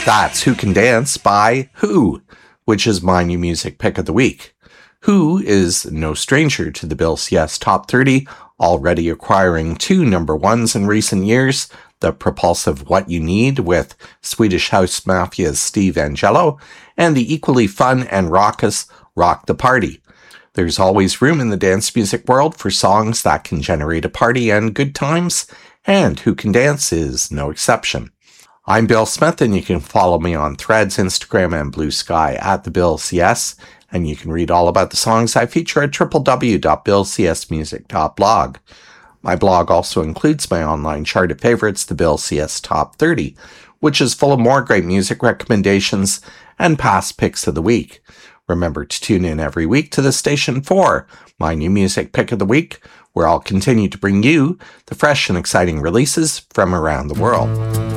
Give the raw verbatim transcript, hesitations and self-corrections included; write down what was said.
That's Who Can Dance by Who, which is my new music pick of the week. Who is no stranger to the Bill C S Top thirty, already acquiring two number ones in recent years, the propulsive What You Need with Swedish House Mafia's Steve Angello, and the equally fun and raucous Rock the Party. There's always room in the dance music world for songs that can generate a party and good times, and Who Can Dance is no exception. I'm Bill Smith, and you can follow me on Threads, Instagram, and Blue Sky at the Bill C S, and you can read all about the songs I feature at w w w dot bill c s music dot blog. My blog also includes my online chart of favorites, the Bill C S Top thirty, which is full of more great music recommendations and past picks of the week. Remember to tune in every week to the station for my new music pick of the week, where I'll continue to bring you the fresh and exciting releases from around the world.